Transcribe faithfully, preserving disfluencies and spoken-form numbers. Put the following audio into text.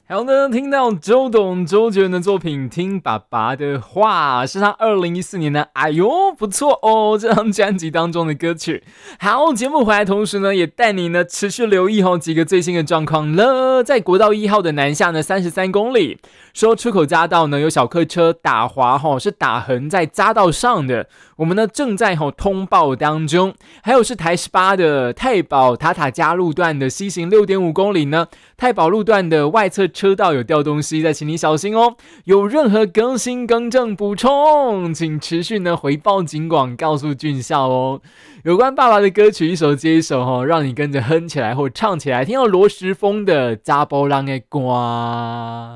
好的，听到周董周杰伦的作品《听爸爸的话》，是他二零一四年的哎呦不错哦这张专辑当中的歌曲。好，节目回来同时呢，也带你呢持续留意哦几个最新的状况了。在国道一号的南下呢三十三公里，说出口匝道呢有小客车打滑哈、哦，是打横在匝道上的，我们呢正在哈、哦、通报当中。还有是台十八的太保塔塔加路段的西行六点五公里呢，太保路段的外侧车道有掉东西，再请你小心哦。有任何更新、更正、补充，请持续呢回报警广，告诉俊孝哦。有关爸爸的歌曲一首接一首哦，让你跟着哼起来或唱起来。听到罗时丰的《查甫人的歌》。